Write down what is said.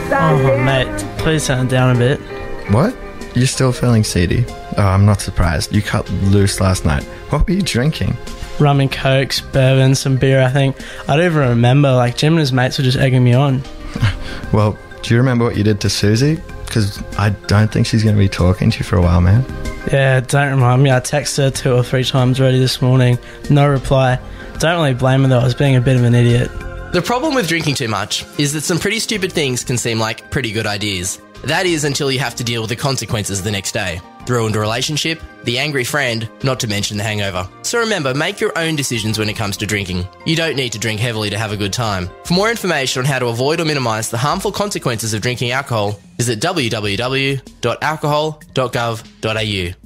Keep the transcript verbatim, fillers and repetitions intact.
Oh, mate, please turn it down a bit. What? You're still feeling seedy? Oh, I'm not surprised. You cut loose last night. What were you drinking? Rum and cokes, bourbon, some beer, I think. I don't even remember. Like, Jim and his mates were just egging me on. Well, do you remember what you did to Susie? Because I don't think she's going to be talking to you for a while, man. Yeah, don't remind me. I texted her two or three times already this morning. No reply. Don't really blame her, though. I was being a bit of an idiot. The problem with drinking too much is that some pretty stupid things can seem like pretty good ideas. That is until you have to deal with the consequences the next day. The ruined relationship, the angry friend, not to mention the hangover. So remember, make your own decisions when it comes to drinking. You don't need to drink heavily to have a good time. For more information on how to avoid or minimise the harmful consequences of drinking alcohol, visit w w w dot alcohol dot gov dot a u.